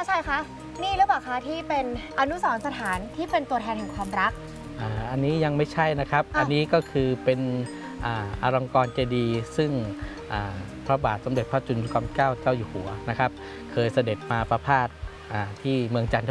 อาชัยคะนี่หรือเปล่าคะที่เป็นอนุสรณ์สถานที่เป็นตัวแทนแห่งความรักอันนี้ยังไม่ใช่นะครับอันนี้ก็คือเป็นอลังกรณ์เจดีย์ซึ่งพระบาทสมเด็จพระจุลจอมเกล้าเจ้าอยู่หัวนะครับเคยเสด็จมาประพาสที่เมืองจันท